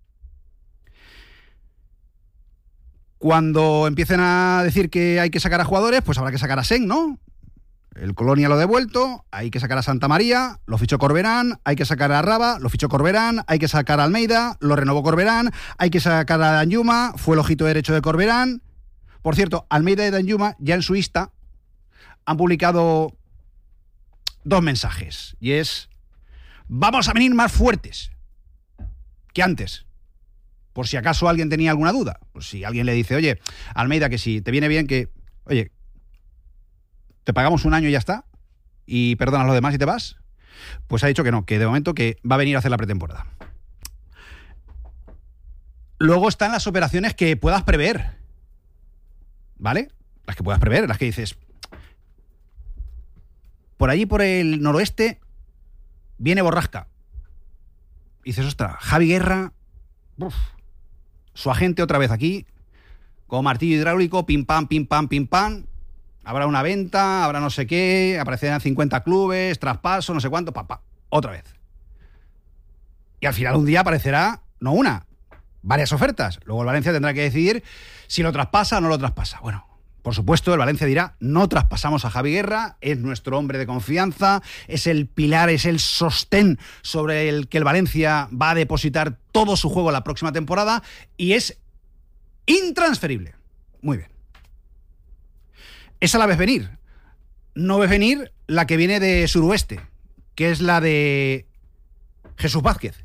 Cuando empiecen a decir que hay que sacar a jugadores, pues habrá que sacar a Sen, ¿no? El Colonia lo ha devuelto, hay que sacar a Santa María, lo fichó Corberán, hay que sacar a Raba, lo fichó Corberán, hay que sacar a Almeida, lo renovó Corberán, hay que sacar a Danjuma, fue el ojito derecho de Corberán. Por cierto, Almeida y Danjuma ya en su Insta han publicado dos mensajes, y es: vamos a venir más fuertes que antes. Por si acaso alguien tenía alguna duda. Pues si alguien le dice, oye, Almeida, que si te viene bien que, oye, te pagamos un año y ya está, y perdonas lo demás y te vas, pues ha dicho que no, que de momento que va a venir a hacer la pretemporada. Luego están las operaciones que puedas prever, ¿vale? Las que puedas prever, las que dices, por allí por el noroeste viene Borrasca. Y dices, ostras, Javi Guerra, uf, su agente otra vez aquí, con martillo hidráulico, pim pam, pim pam, pim pam. Habrá una venta, habrá no sé qué, aparecerán cincuenta clubes, traspaso, no sé cuánto, papá, otra vez. Y al final un día aparecerá, no una, varias ofertas. Luego el Valencia tendrá que decidir si lo traspasa o no lo traspasa. Bueno, por supuesto, el Valencia dirá, no traspasamos a Javi Guerra, es nuestro hombre de confianza, es el pilar, es el sostén sobre el que el Valencia va a depositar todo su juego la próxima temporada y es intransferible. Muy bien. Esa la ves venir. No ves venir la que viene de suroeste, que es la de Jesús Vázquez.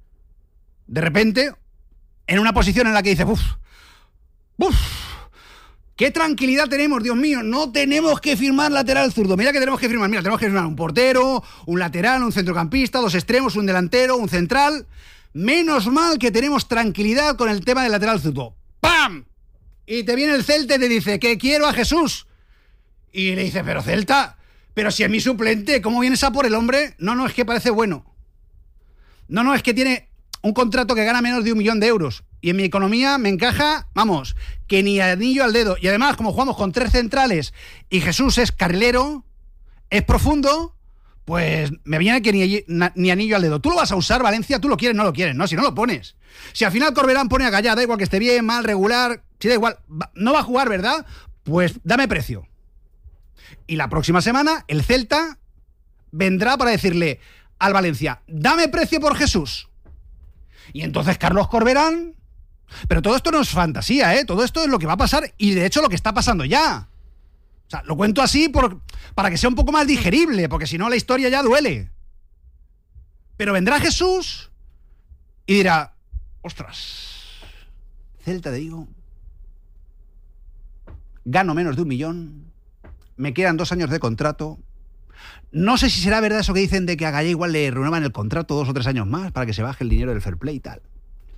De repente, en una posición en la que dices, uff, uff, qué tranquilidad tenemos, Dios mío, no tenemos que firmar lateral zurdo. Mira que tenemos que firmar, mira, tenemos que firmar un portero, un lateral, un centrocampista, dos extremos, un delantero, un central. Menos mal que tenemos tranquilidad con el tema del lateral zurdo. ¡Pam! Y te viene el Celta y te dice que quiero a Jesús. Y le dice, pero Celta, pero si es mi suplente, ¿cómo vienes a por el hombre? No, no, es que parece bueno. No, no, es que tiene un contrato que gana menos de un millón de euros. Y en mi economía me encaja, vamos, que ni anillo al dedo. Y además, como jugamos con tres centrales y Jesús es carrilero, es profundo, pues me viene que ni, ni anillo al dedo. ¿Tú lo vas a usar, Valencia? ¿Tú lo quieres? No lo quieres, ¿no? Si no lo pones. Si al final Corberán pone a Gallá, da igual que esté bien, mal, regular, si da igual, no va a jugar, ¿verdad? Pues dame precio. Y la próxima semana el Celta vendrá para decirle al Valencia, dame precio por Jesús. Y entonces Carlos Corberán... Pero todo esto no es fantasía, ¿eh? Todo esto es lo que va a pasar y de hecho lo que está pasando ya. O sea, lo cuento así por, para que sea un poco más digerible, porque si no la historia ya duele. Pero vendrá Jesús y dirá, ostras, Celta, te digo, gano menos de un millón, me quedan dos años de contrato, no sé si será verdad eso que dicen de que a Gallá igual le renuevan el contrato dos o tres años más para que se baje el dinero del fair play y tal.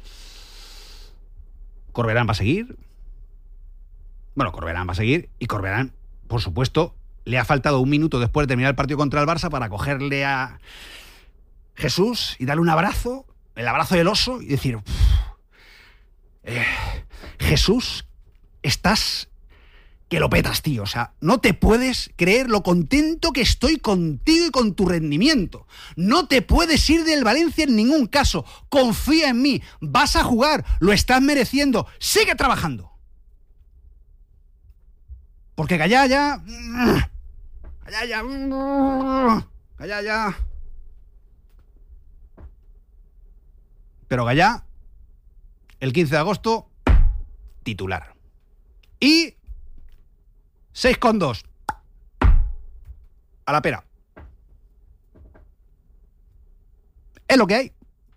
Corberán va a seguir. Bueno, Corberán va a seguir y Corberán, por supuesto, le ha faltado un minuto después de terminar el partido contra el Barça para cogerle a Jesús y darle un abrazo, el abrazo del oso y decir, eh, Jesús, estás que lo petas, tío. O sea, no te puedes creer lo contento que estoy contigo y con tu rendimiento. No te puedes ir del Valencia en ningún caso. Confía en mí. Vas a jugar. Lo estás mereciendo. Sigue trabajando. Porque Gallá ya... Gallá ya... Gallá ya... Pero Gallá, el quince de agosto, titular. Y... seis con dos. A la pera. Es lo que hay.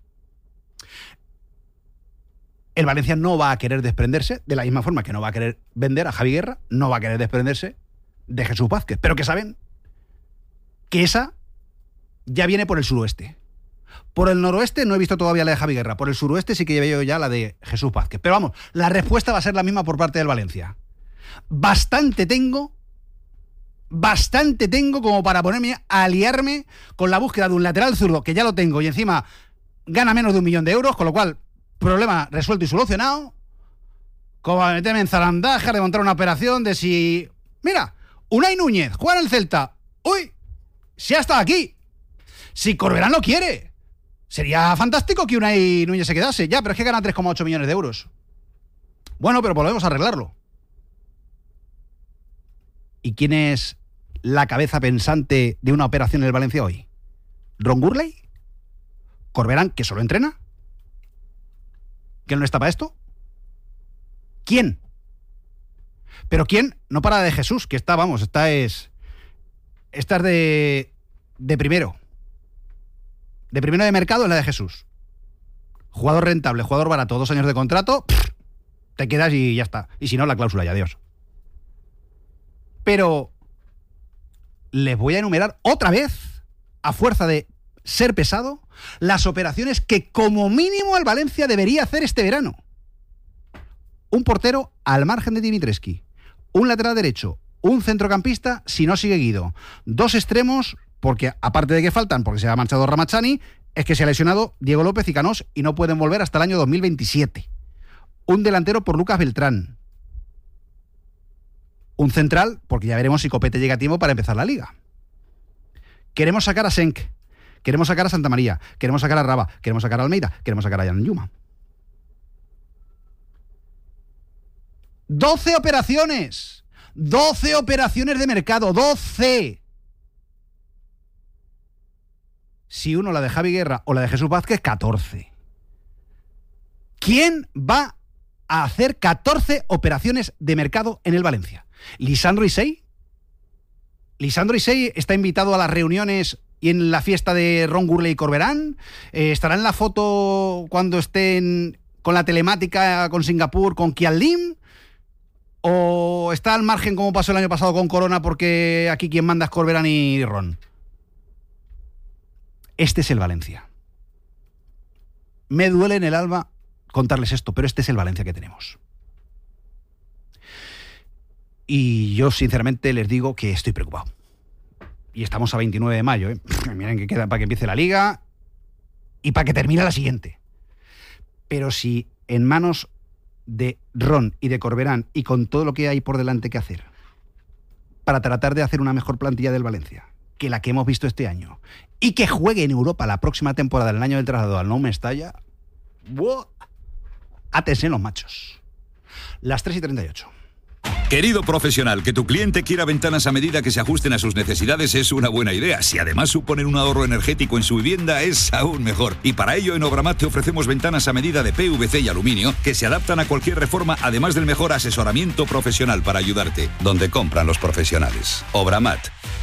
El Valencia no va a querer desprenderse, de la misma forma que no va a querer vender a Javi Guerra, no va a querer desprenderse de Jesús Vázquez. Pero que saben que esa ya viene por el suroeste. Por el noroeste no he visto todavía la de Javi Guerra. Por el suroeste sí que veo ya la de Jesús Vázquez. Pero vamos, la respuesta va a ser la misma por parte del Valencia. Bastante tengo, bastante tengo como para ponerme a aliarme con la búsqueda de un lateral zurdo, que ya lo tengo, y encima gana menos de un millón de euros, con lo cual, problema resuelto y solucionado. Como a meterme en zarandajas de montar una operación de si... Mira, Unai Núñez juega en el Celta. ¡Uy! Si ha estado aquí. Si Corberán lo quiere. Sería fantástico que Unai Núñez se quedase. Ya, pero es que gana tres coma ocho millones de euros. Bueno, pero volvemos a arreglarlo. ¿Y quién es la cabeza pensante de una operación en el Valencia hoy? ¿Ron Gurley? ¿Corberán, que solo entrena? ¿Que no está para esto? ¿Quién? Pero ¿quién? No para de Jesús, que está, vamos, esta es... Esta es de... de primero. De primero de mercado es la de Jesús. Jugador rentable, jugador barato, dos años de contrato, pff, te quedas y ya está. Y si no, la cláusula y adiós. Pero les voy a enumerar otra vez, a fuerza de ser pesado, las operaciones que como mínimo el Valencia debería hacer este verano. Un portero al margen de Dimitrescu, un lateral derecho, un centrocampista si no sigue Guido, dos extremos, porque aparte de que faltan, porque se ha marchado Ramachani, es que se ha lesionado Diego López y Canós y no pueden volver hasta el año dos mil veintisiete. Un delantero por Lucas Beltrán. Un central, porque ya veremos si Copete llega a tiempo para empezar la liga. Queremos sacar a Senk, queremos sacar a Santa María, queremos sacar a Raba, queremos sacar a Almeida, queremos sacar a Jan Yuma. doce operaciones. doce operaciones de mercado. doce. Si uno la de Javi Guerra o la de Jesús Vázquez, catorce. ¿Quién va a hacer catorce operaciones de mercado en el Valencia? ¿Lisandro Isey? ¿Lisandro Isey está invitado a las reuniones y en la fiesta de Ron Gurley y Corberán? Eh, ¿Estará en la foto cuando estén con la telemática con Singapur, con Kian Lim? ¿O está al margen como pasó el año pasado con Corona porque aquí quien manda es Corberán y Ron? Este es el Valencia. Me duele en el alma contarles esto, pero este es el Valencia que tenemos. Y yo sinceramente les digo que estoy preocupado. Y estamos a veintinueve de mayo, ¿eh? Miren que queda para que empiece la liga y para que termine la siguiente. Pero si en manos de Ron y de Corberán y con todo lo que hay por delante que hacer para tratar de hacer una mejor plantilla del Valencia que la que hemos visto este año y que juegue en Europa la próxima temporada, en el año del traslado al Nou Mestalla, ¡buah! Átense los machos. Las tres y treinta y ocho. Querido profesional, que tu cliente quiera ventanas a medida que se ajusten a sus necesidades es una buena idea. Si además suponen un ahorro energético en su vivienda, es aún mejor. Y para ello en Obramat te ofrecemos ventanas a medida de P V C y aluminio que se adaptan a cualquier reforma, además del mejor asesoramiento profesional para ayudarte. Donde compran los profesionales. Obramat.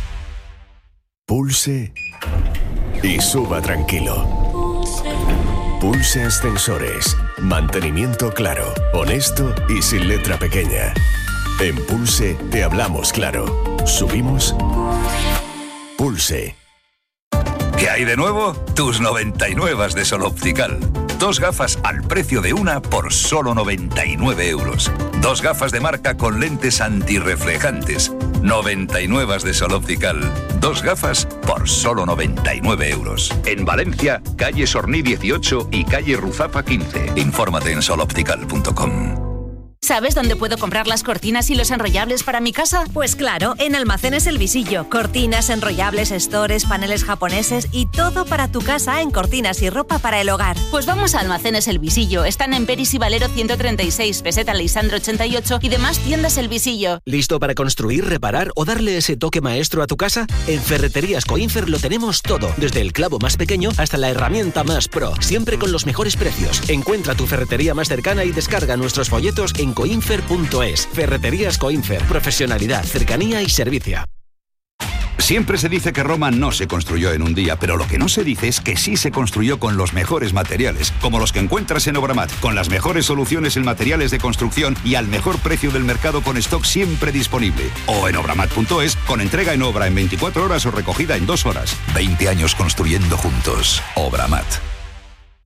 Pulse y suba tranquilo. Pulse Ascensores. Mantenimiento claro, honesto y sin letra pequeña. En Pulse te hablamos claro. Subimos. Pulse. ¿Qué hay de nuevo? Tus noventa y nueve de Sol Optical. Dos gafas al precio de una por solo noventa y nueve euros. Dos gafas de marca con lentes antirreflejantes. noventa y nueve de Sol Optical. Dos gafas por solo noventa y nueve euros. En Valencia, calle Sorní dieciocho y calle Ruzapa quince. Infórmate en sol optical punto com. ¿Sabes dónde puedo comprar las cortinas y los enrollables para mi casa? Pues claro, en Almacenes El Visillo. Cortinas, enrollables, stores, paneles japoneses y todo para tu casa en cortinas y ropa para el hogar. Pues vamos a Almacenes El Visillo. Están en Peris y Valero ciento treinta y seis, Peseta Leisandro ochenta y ocho y demás tiendas El Visillo. ¿Listo para construir, reparar o darle ese toque maestro a tu casa? En Ferreterías Coinfer lo tenemos todo, desde el clavo más pequeño hasta la herramienta más pro, siempre con los mejores precios. Encuentra tu ferretería más cercana y descarga nuestros folletos en coinfer punto es. Ferreterías Coinfer. Profesionalidad, cercanía y servicio. Siempre se dice que Roma no se construyó en un día, pero lo que no se dice es que sí se construyó con los mejores materiales, como los que encuentras en Obramat, con las mejores soluciones en materiales de construcción y al mejor precio del mercado con stock siempre disponible. O en obramat punto es, con entrega en obra en veinticuatro horas o recogida en dos horas. veinte años construyendo juntos. Obramat.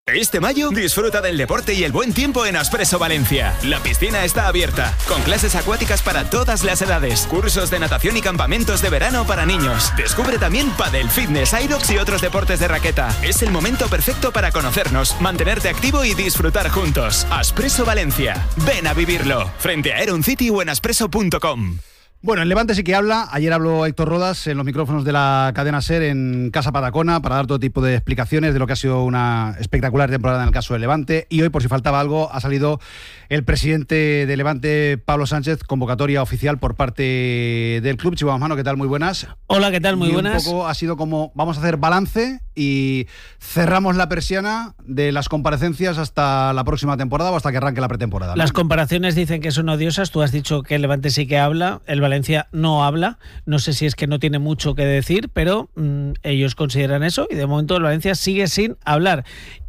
Este mayo disfruta del deporte y el buen tiempo en Aspresso Valencia. La piscina está abierta, con clases acuáticas para todas las edades, cursos de natación y campamentos de verano para niños. Descubre también pádel, fitness, aerox y otros deportes de raqueta. Es el momento perfecto para conocernos, mantenerte activo y disfrutar juntos. Aspresso Valencia. Ven a vivirlo. Frente a Aeron City o en aspresso punto com. Bueno, el Levante sí que habla. Ayer habló Héctor Rodas en los micrófonos de la cadena SER en Casa Patacona para dar todo tipo de explicaciones de lo que ha sido una espectacular temporada en el caso del Levante. Y hoy, por si faltaba algo, ha salido el presidente del Levante, Pablo Sánchez, convocatoria oficial por parte del club. Chihuahua Mano, ¿qué tal? Muy buenas. Hola, ¿qué tal? Muy y buenas. Un poco ha sido como, vamos a hacer balance y cerramos la persiana de las comparecencias hasta la próxima temporada o hasta que arranque la pretemporada, ¿no? Las comparaciones dicen que son odiosas. Tú has dicho que el Levante sí que habla, el Valencia no habla. No sé si es que no tiene mucho que decir, pero mmm, ellos consideran eso y de momento el Valencia sigue sin hablar.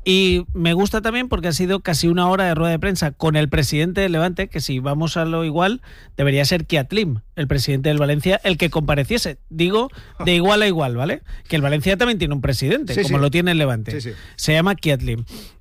Y me gusta también porque ha sido casi una hora de rueda de prensa con el presidente del Levante, que si vamos a lo igual, debería ser Kiatlim, el presidente del Valencia, el que compareciese. Digo, de igual a igual, ¿vale? Que el Valencia también tiene un presidente, sí, como sí. lo tiene el Levante. Sí, sí. Se llama Kiatlim.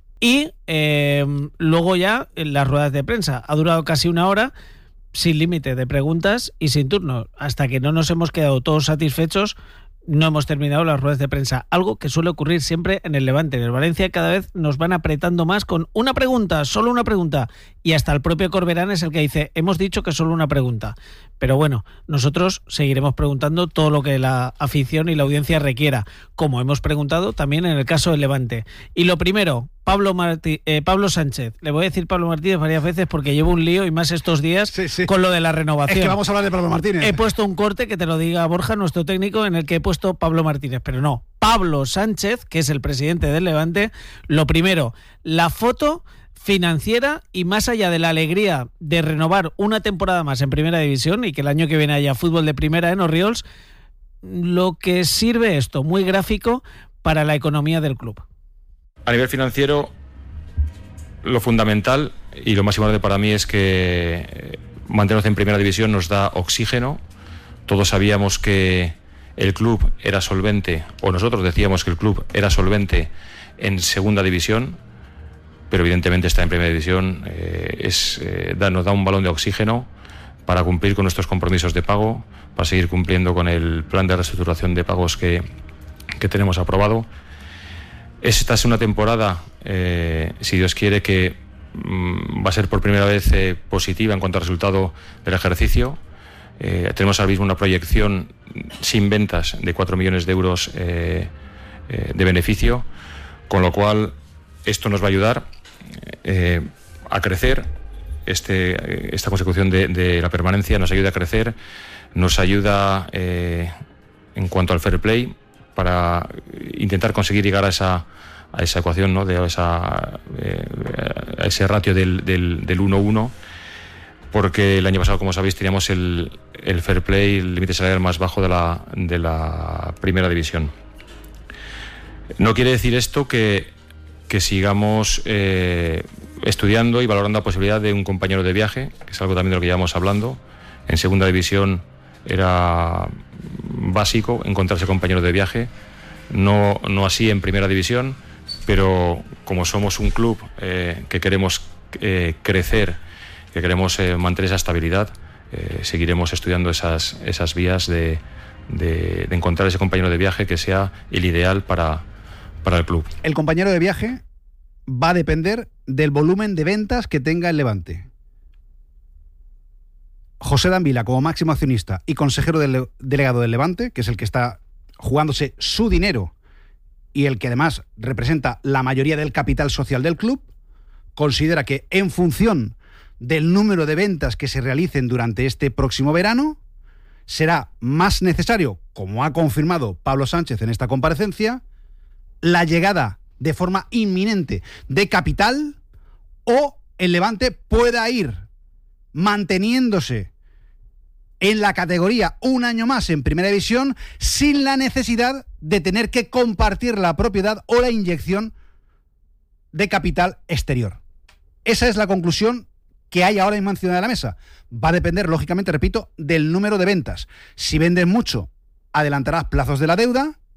Y eh, luego ya, en las ruedas de prensa, ha durado casi una hora, sin límite de preguntas y sin turno. Hasta que no nos hemos quedado todos satisfechos, no hemos terminado las ruedas de prensa, algo que suele ocurrir siempre en el Levante. En el Valencia cada vez nos van apretando más con una pregunta, solo una pregunta, y hasta el propio Corberán es el que dice, hemos dicho que solo una pregunta. Pero bueno, nosotros seguiremos preguntando todo lo que la afición y la audiencia requiera, como hemos preguntado también en el caso del Levante. Y lo primero, Pablo, Martí, eh, Pablo Sánchez, le voy a decir Pablo Martínez varias veces porque llevo un lío y más estos días sí, sí. con lo de la renovación. Es que vamos a hablar de Pablo Martínez. He puesto un corte, que te lo diga Borja, nuestro técnico, en el que he puesto Pablo Martínez, pero no, Pablo Sánchez, que es el presidente del Levante. Lo primero, la foto financiera y más allá de la alegría de renovar una temporada más en Primera División y que el año que viene haya fútbol de primera en Orriols, lo que sirve esto, muy gráfico, para la economía del club. A nivel financiero, lo fundamental y lo más importante para mí es que mantenernos en Primera División nos da oxígeno. Todos sabíamos que el club era solvente, o nosotros decíamos que el club era solvente en Segunda División, pero evidentemente estar en Primera División eh, es, eh, da, nos da un balón de oxígeno para cumplir con nuestros compromisos de pago, para seguir cumpliendo con el plan de reestructuración de pagos que, que tenemos aprobado. Esta es una temporada, eh, si Dios quiere, que mm, va a ser por primera vez eh, positiva en cuanto al resultado del ejercicio. Eh, tenemos ahora mismo una proyección sin ventas de cuatro millones de euros eh, eh, de beneficio, con lo cual esto nos va a ayudar eh, a crecer. Este, esta consecución de, de la permanencia nos ayuda a crecer, nos ayuda eh, en cuanto al fair play para intentar conseguir llegar a esa, a esa ecuación, ¿no? de esa, eh, a ese ratio del, del, del uno uno, porque el año pasado, como sabéis, teníamos el, el fair play, el límite salarial más bajo de la, de la Primera División. No quiere decir esto que, que sigamos eh, estudiando y valorando la posibilidad de un compañero de viaje, que es algo también de lo que llevamos hablando. En Segunda División era básico encontrarse compañeros de viaje, no, no así en Primera División, pero como somos un club eh, que queremos eh, crecer, que queremos eh, mantener esa estabilidad, eh, seguiremos estudiando esas, esas vías de, de, de encontrar ese compañero de viaje que sea el ideal para, para el club. El compañero de viaje va a depender del volumen de ventas que tenga el Levante. José Danvila, como máximo accionista y consejero del delegado del Levante, que es el que está jugándose su dinero y el que además representa la mayoría del capital social del club, considera que en función del número de ventas que se realicen durante este próximo verano, será más necesario, como ha confirmado Pablo Sánchez en esta comparecencia, la llegada de forma inminente de capital, o el Levante pueda ir manteniéndose en la categoría un año más en Primera División sin la necesidad de tener que compartir la propiedad o la inyección de capital exterior. Esa es la conclusión que hay ahora mismo encima de la mesa. Va a depender, lógicamente, repito, del número de ventas. Si vendes mucho, adelantarás plazos de la deuda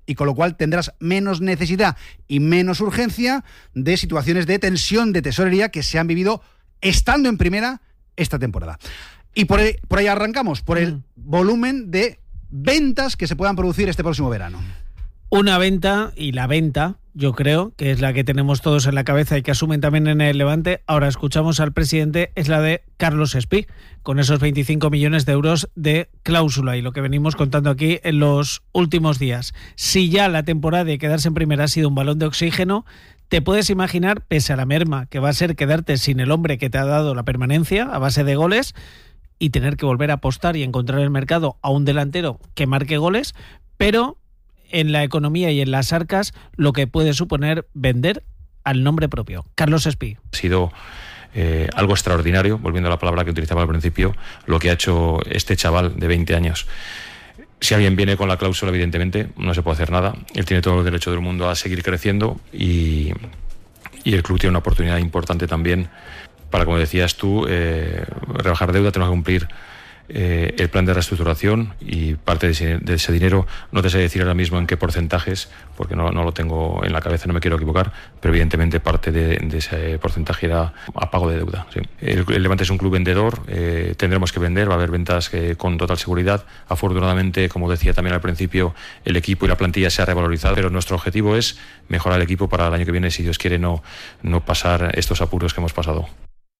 y con lo cual tendrás menos necesidad y menos urgencia de situaciones de tensión de tesorería que se han vivido estando en primera esta temporada. Y por ahí, por ahí arrancamos, por el volumen de ventas que se puedan producir este próximo verano. Una venta, y la venta, yo creo, que es la que tenemos todos en la cabeza y que asumen también en el Levante, ahora escuchamos al presidente, es la de Carlos Espí, con esos veinticinco millones de euros de cláusula y lo que venimos contando aquí en los últimos días. Si ya la temporada de quedarse en primera ha sido un balón de oxígeno, te puedes imaginar, pese a la merma que va a ser quedarte sin el hombre que te ha dado la permanencia a base de goles y tener que volver a apostar y encontrar en el mercado a un delantero que marque goles, pero en la economía y en las arcas lo que puede suponer vender al nombre propio. Carlos Espí. Ha sido eh, algo extraordinario, volviendo a la palabra que utilizaba al principio, lo que ha hecho este chaval de veinte años. Si alguien viene con la cláusula, evidentemente, no se puede hacer nada. Él tiene todo el derecho del mundo a seguir creciendo y, y el club tiene una oportunidad importante también para, como decías tú, eh, rebajar deuda. Tenemos que cumplir Eh, el plan de reestructuración y parte de ese, de ese dinero, no te sé decir ahora mismo en qué porcentajes, porque no, no lo tengo en la cabeza, no me quiero equivocar, pero evidentemente parte de, de ese porcentaje era a pago de deuda. Sí. El, el Levante es un club vendedor, eh, tendremos que vender, va a haber ventas eh, con total seguridad. Afortunadamente, como decía también al principio, el equipo y la plantilla se ha revalorizado, pero nuestro objetivo es mejorar el equipo para el año que viene, si Dios quiere, no, no pasar estos apuros que hemos pasado.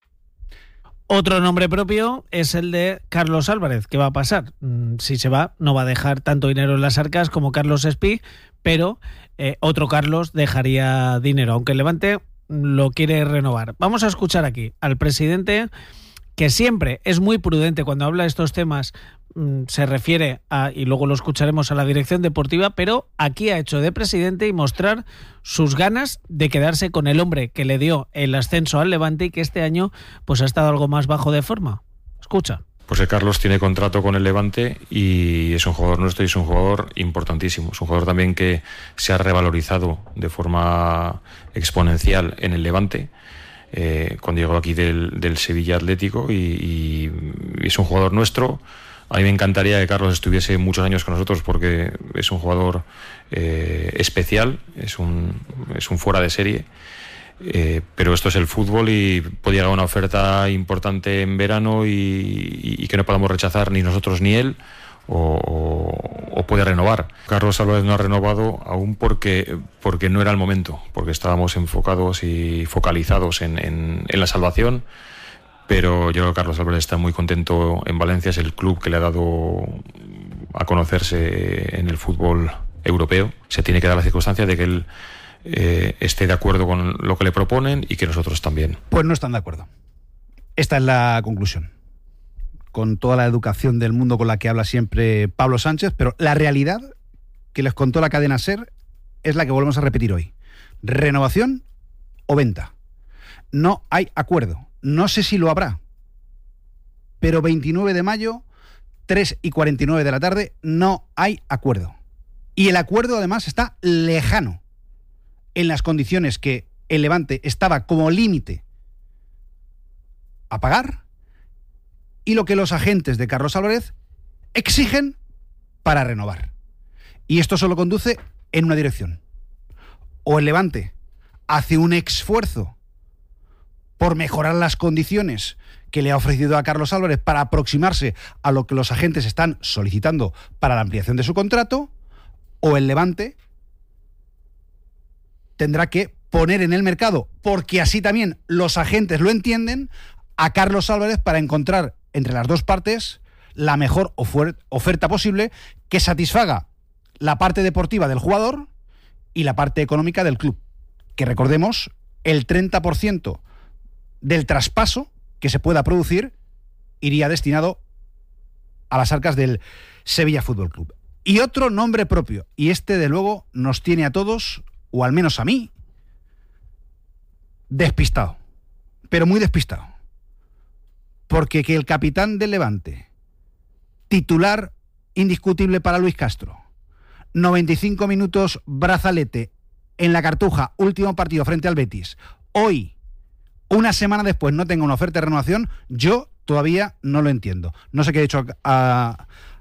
Otro nombre propio es el de Carlos Álvarez. ¿Qué va a pasar? Si se va, no va a dejar tanto dinero en las arcas como Carlos Espí, pero eh, otro Carlos dejaría dinero, aunque el Levante lo quiere renovar. Vamos a escuchar aquí al presidente, que siempre es muy prudente cuando habla de estos temas, mmm, se refiere a, y luego lo escucharemos, a la dirección deportiva, pero aquí ha hecho de presidente y mostrar sus ganas de quedarse con el hombre que le dio el ascenso al Levante y que este año pues ha estado algo más bajo de forma. Escucha. Pues el Carlos tiene contrato con el Levante y es un jugador nuestro y es un jugador importantísimo. Es un jugador también que se ha revalorizado de forma exponencial en el Levante. Eh, cuando llegó aquí del, del Sevilla Atlético y, y, y es un jugador nuestro. A mí me encantaría que Carlos estuviese muchos años con nosotros porque es un jugador eh, especial, es un, es un fuera de serie, eh, pero esto es el fútbol y puede llegar una oferta importante en verano y, y, y que no podamos rechazar ni nosotros ni él. O, o puede renovar. Carlos Álvarez no ha renovado aún porque, porque no era el momento, porque estábamos enfocados y focalizados en, en, en la salvación, pero yo creo que Carlos Álvarez está muy contento en Valencia, es el club que le ha dado a conocerse en el fútbol europeo. Se tiene que dar la circunstancia de que él eh, esté de acuerdo con lo que le proponen y que nosotros también. Pues no están de acuerdo. Esta es la conclusión, con toda la educación del mundo con la que habla siempre Pablo Sánchez, pero la realidad que les contó la cadena SER es la que volvemos a repetir hoy. Renovación o venta. No hay acuerdo. No sé si lo habrá, pero veintinueve de mayo, tres y cuarenta y nueve de la tarde, no hay acuerdo. Y el acuerdo además está lejano en las condiciones que el Levante estaba como límite a pagar y lo que los agentes de Carlos Álvarez exigen para renovar. Y esto solo conduce en una dirección. O el Levante hace un esfuerzo por mejorar las condiciones que le ha ofrecido a Carlos Álvarez para aproximarse a lo que los agentes están solicitando para la ampliación de su contrato, o el Levante tendrá que poner en el mercado, porque así también los agentes lo entienden, a Carlos Álvarez para encontrar entre las dos partes la mejor oferta posible que satisfaga la parte deportiva del jugador y la parte económica del club. Que recordemos, el treinta por ciento del traspaso que se pueda producir iría destinado a las arcas del Sevilla Fútbol Club. Y otro nombre propio, y este de luego nos tiene a todos, o al menos a mí, despistado, pero muy despistado. Porque que el capitán del Levante, titular indiscutible para Luis Castro, noventa y cinco minutos brazalete en la Cartuja, último partido frente al Betis, hoy, una semana después, no tenga una oferta de renovación, yo todavía no lo entiendo. No sé qué ha hecho a,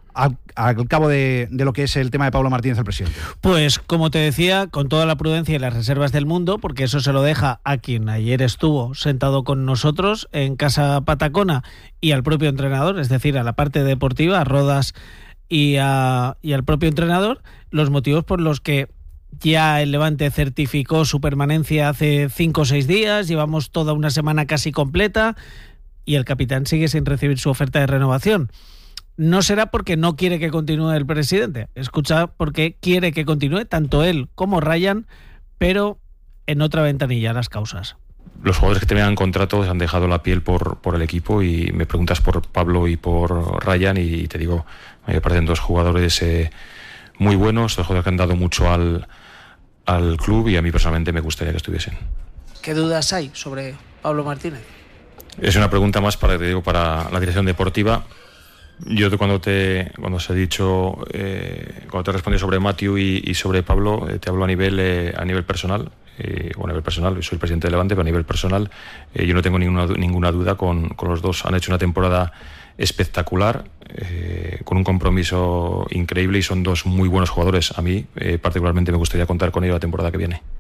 al, al cabo de, de lo que es el tema de Pablo Martínez, el presidente? Pues como te decía, con toda la prudencia y las reservas del mundo, porque eso se lo deja a quien ayer estuvo sentado con nosotros en Casa Patacona y al propio entrenador, es decir, a la parte deportiva, a Rodas y, a, y al propio entrenador, los motivos por los que ya el Levante certificó su permanencia hace cinco o seis días, llevamos toda una semana casi completa y el capitán sigue sin recibir su oferta de renovación. No será porque no quiere que continúe el presidente, escucha, porque quiere que continúe tanto él como Ryan, pero en otra ventanilla las causas. Los jugadores que terminan contrato se han dejado la piel por, por el equipo y me preguntas por Pablo y por Ryan y te digo, me parecen dos jugadores eh, muy buenos, dos jugadores que han dado mucho al, al club y a mí personalmente me gustaría que estuviesen. ¿Qué dudas hay sobre Pablo Martínez? Es una pregunta más para, te digo, para la dirección deportiva. Yo cuando te cuando os he dicho eh, cuando te he respondido sobre Matthew y, y sobre Pablo eh, te hablo a nivel eh, a nivel personal eh, o a nivel personal, soy el presidente de Levante, pero a nivel personal eh, yo no tengo ninguna ninguna duda con, con los dos. Han hecho una temporada espectacular eh, con un compromiso increíble y son dos muy buenos jugadores. A mí eh, particularmente me gustaría contar con ellos la temporada que viene.